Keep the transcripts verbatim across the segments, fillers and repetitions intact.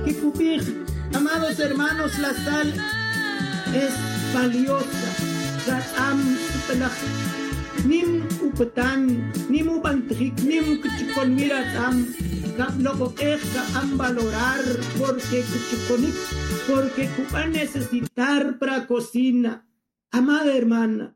que cupij, amados hermanos, la sal es valiosa. Ratam supelaj, nim upetan, nim ubantrik, nim kuchikon miratam, kap loco eja am valorar, porque kuchikonik, porque kupa necesitar para cocina. Amada hermana.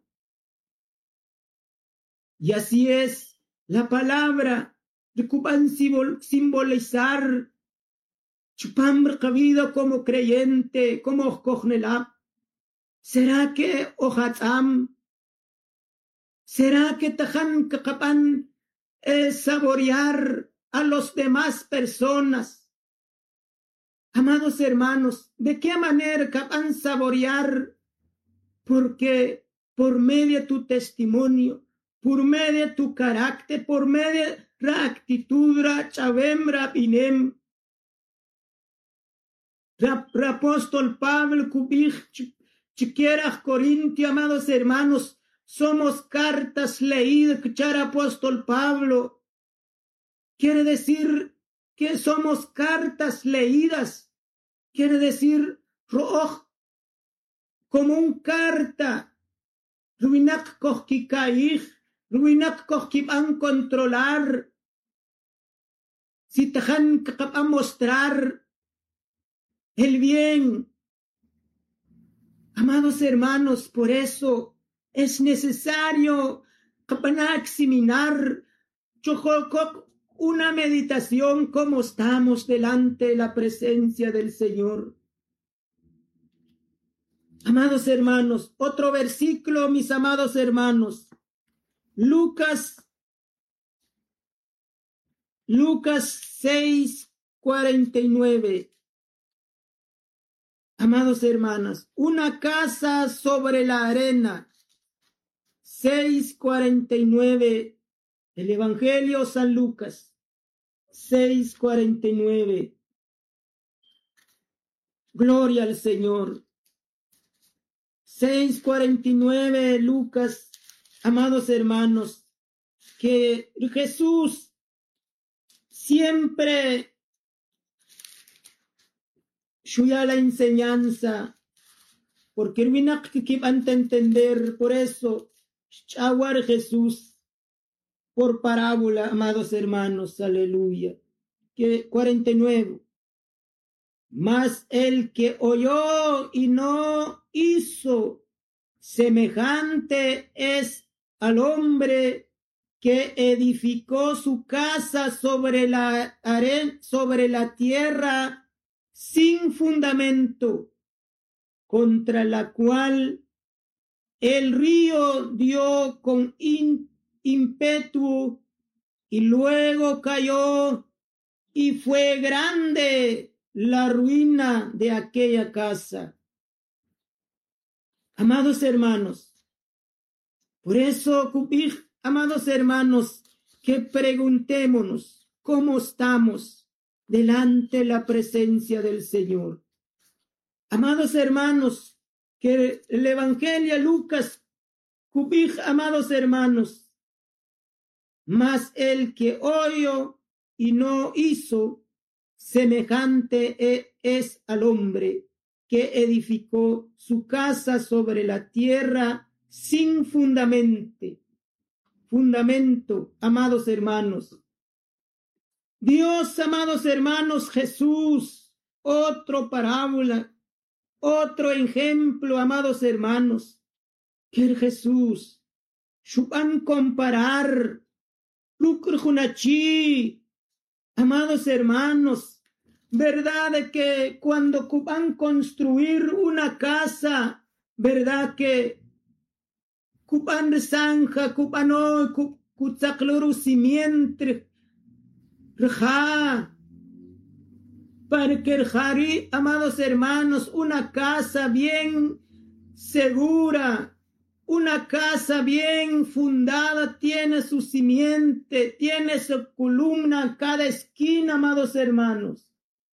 Y así es la palabra de kupan simbolizar chupam recabido como creyente, como cognelab. ¿Será que ojatam? ¿Será que tajan kapan eh, saborear a los demás personas? Amados hermanos, ¿de qué manera kapan saborear? Porque por medio de tu testimonio, por medio de tu carácter, por medio de la actitud, la chavem, rapinem, el apóstol Pablo, Kubij, Chiquieras, Corintio, amados hermanos, somos cartas leídas, que el apóstol Pablo quiere decir que somos cartas leídas, quiere decir roj, como un carta, ruinak kohkikaij, ruinak kohkiban controlar, si te han que mostrar el bien. Amados hermanos, por eso es necesario examinar una meditación como estamos delante de la presencia del Señor. Amados hermanos, otro versículo, mis amados hermanos. Lucas, Lucas seis, cuarenta y nueve. Amados hermanos, una casa sobre la arena. seis, cuarenta y nueve. El Evangelio San Lucas. seis, cuarenta y nueve. Gloria al Señor. seis, cuarenta y nueve, Lucas. Amados hermanos, que Jesús siempre shuya la enseñanza, porque no que van a entender, por eso, chawar Jesús, por parábola, amados hermanos, aleluya. Que cuarenta y nueve. Mas el que oyó y no hizo, semejante es al hombre que edificó su casa sobre la arena, sobre la tierra, sin fundamento, contra la cual el río dio con ímpetu y luego cayó y fue grande la ruina de aquella casa. Amados hermanos, por eso, amados hermanos, que preguntémonos cómo estamos delante de la presencia del Señor. Amados hermanos, que el Evangelio Lucas, Kubij, amados hermanos, mas el que oyó y no hizo, semejante es al hombre que edificó su casa sobre la tierra sin fundamento. Fundamento, amados hermanos. Dios, amados hermanos, Jesús, otro parábola, otro ejemplo, amados hermanos, que Jesús, shupan comparar, lukrjunachi, amados hermanos, verdad que cuando van a construir una casa, verdad que cupan zanja, cupano, cutzakloru simiente, Rja, para que el Jari, amados hermanos, una casa bien segura, una casa bien fundada, tiene su simiente, tiene su columna en cada esquina, amados hermanos.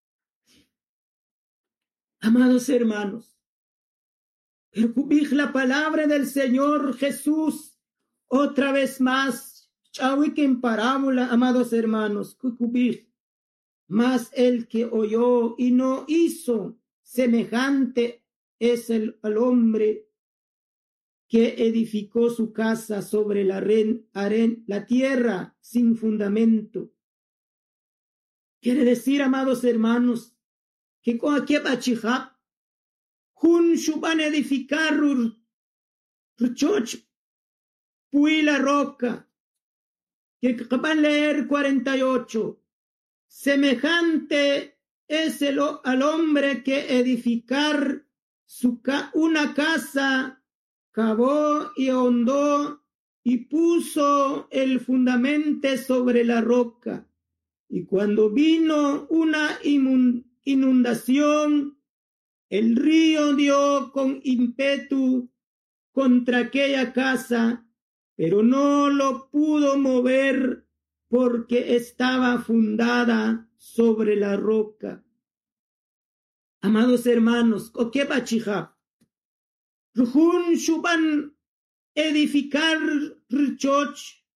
Amados hermanos, pero la palabra del Señor Jesús, otra vez más, Chawik en parábola, amados hermanos, Kukubir. mas el que oyó y no hizo, semejante es el, al hombre que edificó su casa sobre la, ren, aren, la tierra sin fundamento. Quiere decir, amados hermanos, que con aquí bachijab, jun shuban edificar ruchoch, pui la roca, que van a leer cuarenta y ocho. Semejante es el, al hombre que edificar su, una casa, cavó y ahondó y puso el fundamento sobre la roca. Y cuando vino una inundación, el río dio con ímpetu contra aquella casa, pero no lo pudo mover porque estaba fundada sobre la roca. Amados hermanos, Okeba Chija, Rujun Shuban edificar Richoch,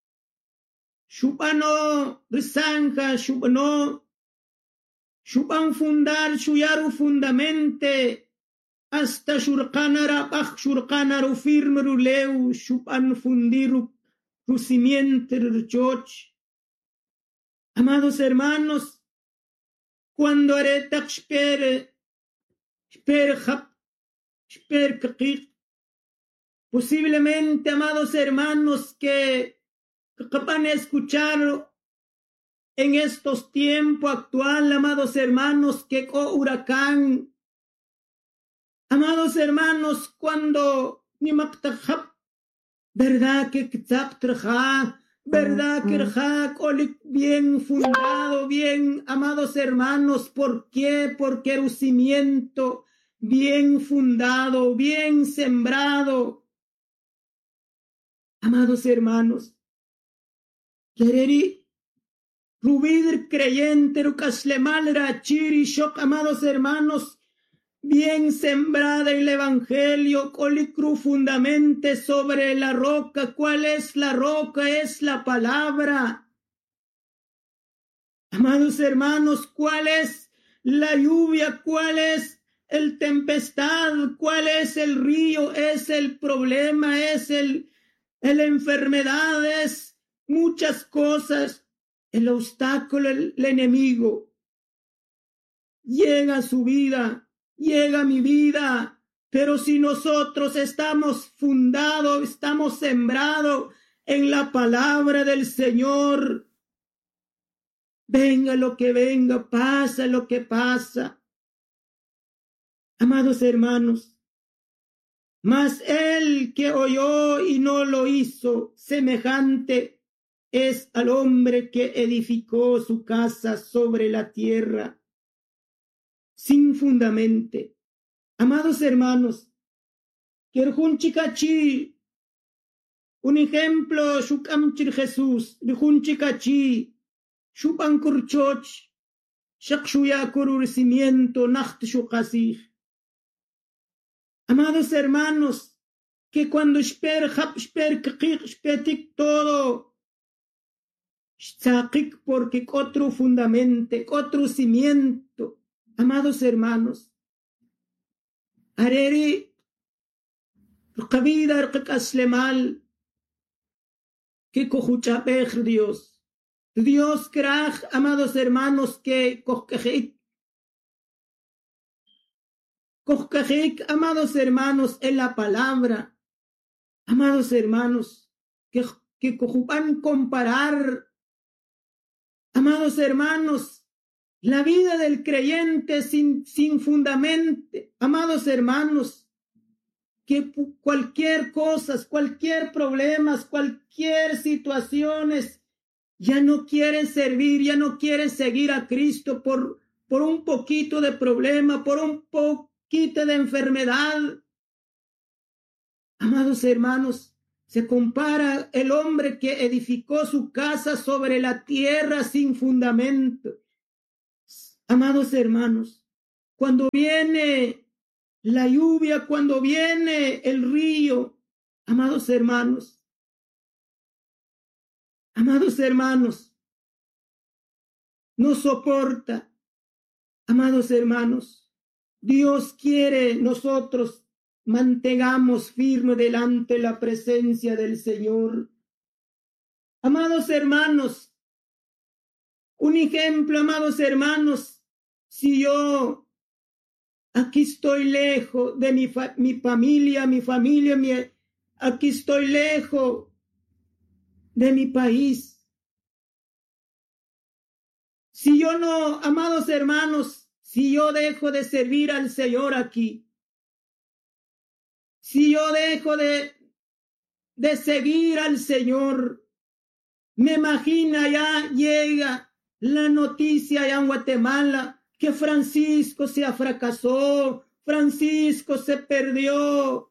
Shubano Rizanja, Shubano, Shuban fundar Shuyaru fundamente, hasta Shurkanara Bach Shurkanara firmeru leu, Shuban fundiru cimiento Richoch. Amados hermanos, cuando aretak spere, spere hap, spere kakik, posiblemente, amados hermanos, que van a escuchar en estos tiempos actuales, amados hermanos, que con huracán, amados hermanos, cuando ni maktajap, verdad que ktaptraja, verdad que el bien fundado, bien, amados hermanos, ¿por qué? Porque era un cimiento bien fundado, bien sembrado. Amados hermanos, querer rubir creyente, rucaslemal rachiri shok, amados hermanos, bien sembrada el evangelio, colicru fundamente sobre la roca. ¿Cuál es la roca? Es la palabra. Amados hermanos, ¿cuál es la lluvia? ¿Cuál es el tempestad? ¿Cuál es el río? Es el problema, es el, el enfermedad, es muchas cosas. El obstáculo, el, el enemigo llega a su vida. Llega mi vida, pero si nosotros estamos fundados, estamos sembrados en la palabra del Señor, venga lo que venga, pasa lo que pasa. Amados hermanos, mas el que oyó y no lo hizo, semejante es al hombre que edificó su casa sobre la tierra sin fundamento. Amados hermanos, Kerjun Chikachi, un ejemplo, Shukamchir Jesús, Rejun Chikachi, Shupan Kurchoch, Shakshuya Kururecimiento, Nacht Shukasij. Amados hermanos, que cuando Sper, Hap, Sper, Kik, Spetik, todo, Shakik, porque otro fundamento, otro cimiento. Amados hermanos, Areri, Rukavida, Rukaslemal, que cojuchapej Dios. Dios kraj, amados hermanos, que kohkajik, kohkajik, amados hermanos, en la palabra. Amados hermanos, que, que cojupan comparar, amados hermanos, la vida del creyente sin, sin fundamento, amados hermanos, que cualquier cosa, cualquier problemas, cualquier situaciones, ya no quieren servir, ya no quieren seguir a Cristo por, por un poquito de problema, por un poquito de enfermedad. Amados hermanos, se compara el hombre que edificó su casa sobre la tierra sin fundamento. Amados hermanos, cuando viene la lluvia, cuando viene el río, amados hermanos, amados hermanos, no soporta. Amados hermanos, Dios quiere nosotros mantengamos firme delante la presencia del Señor. Amados hermanos, un ejemplo, amados hermanos, si yo aquí estoy lejos de mi, fa mi familia, mi familia, mi, aquí estoy lejos de mi país. Si yo no, amados hermanos, si yo dejo de servir al Señor aquí, si yo dejo de, de seguir al Señor, me imagino ya llega la noticia allá en Guatemala que Francisco se fracasó, Francisco se perdió.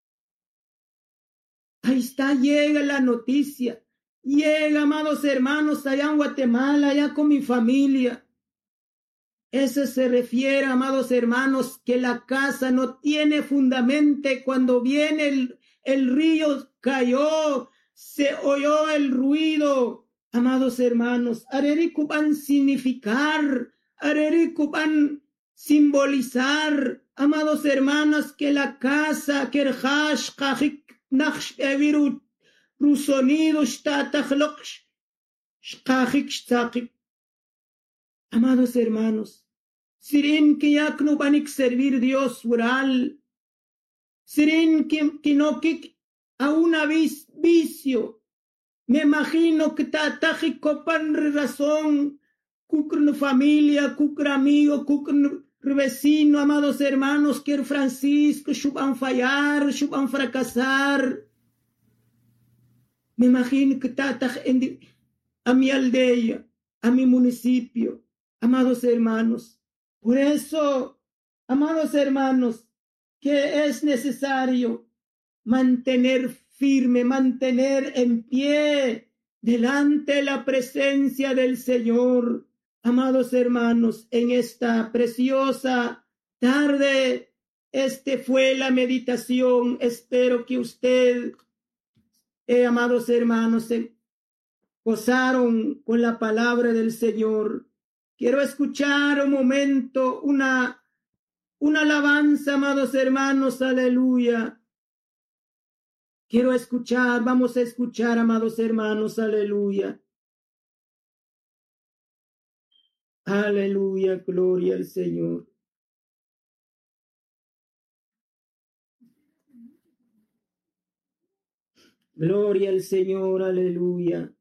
Ahí está, llega la noticia. Llega, amados hermanos, allá en Guatemala, allá con mi familia. Eso se refiere, amados hermanos, que la casa no tiene fundamento. Cuando viene el, el río, cayó, se oyó el ruido. Amados hermanos, arerikuban significar, arerikuban simbolizar, amados hermanos, que la casa, que el hash, kajik, naksh, eviru, rusonido, shtatajloksh, kajik, shtakik. Amados hermanos, sirin que ya no van a servir Dios oral, sirin que, que no que a una vicio, me imagino que ta tajico pan razón, cucr familia, cucr amigo, cucr vecino, amados hermanos, que el Francisco van fallar, van fracasar. Me imagino que ta a mi aldea, a mi municipio. Amados hermanos, por eso, amados hermanos, que es necesario mantener firme, mantener en pie delante de la presencia del Señor. Amados hermanos, en esta preciosa tarde, este fue la meditación. Espero que usted, eh, amados hermanos, se gozaron con la palabra del Señor. Quiero escuchar un momento una, una alabanza, amados hermanos, aleluya. Quiero escuchar, vamos a escuchar, amados hermanos, aleluya. Aleluya, gloria al Señor. Gloria al Señor, aleluya.